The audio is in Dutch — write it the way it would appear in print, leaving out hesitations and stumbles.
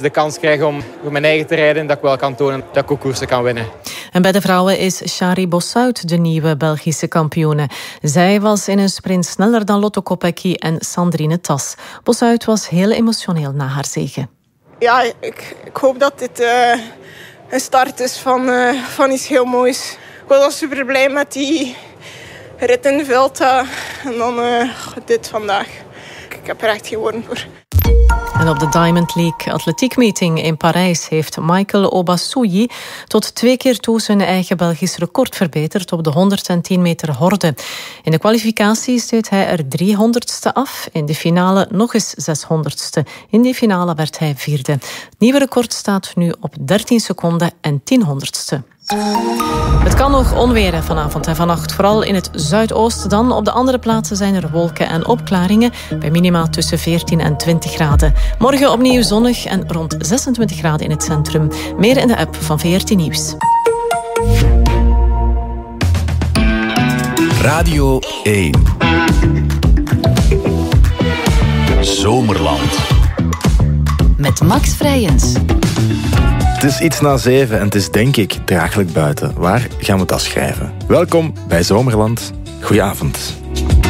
de kans krijg om voor mijn eigen te rijden, dat ik wel kan tonen dat ik ook koersen kan winnen. En bij de vrouwen is Shari Bossuyt de nieuwe Belgische kampioene. Zij was in een sprint sneller dan Lotte Kopecky en Sandrine Tas. Bossuyt was heel emotioneel na haar zege. Ja, ik hoop dat dit een start is van iets heel moois. Ik was al super blij met die rit in de Vuelta. En dan dit vandaag. Ik heb er echt geen woorden voor. En op de Diamond League Atletiek Meeting in Parijs heeft Michael Obasouyi tot 2 keer toe zijn eigen Belgisch record verbeterd op de 110 meter horde. In de kwalificatie steed hij er 300ste af, in de finale nog eens 600ste. In die finale werd hij 4e. Het nieuwe record staat nu op 13 seconden en 1000ste. Het kan nog onweren vanavond en vannacht, vooral in het zuidoosten dan. Op de andere plaatsen zijn er wolken en opklaringen, bij minima tussen 14 en 20 graden. Morgen opnieuw zonnig en rond 26 graden in het centrum. Meer in de app van VRT Nieuws. Radio 1. Zomerland. Met Max Vrijens. Het is iets na 7 en het is denk ik draaglijk buiten. Waar gaan we dat schrijven? Welkom bij Zomerland. Goedenavond.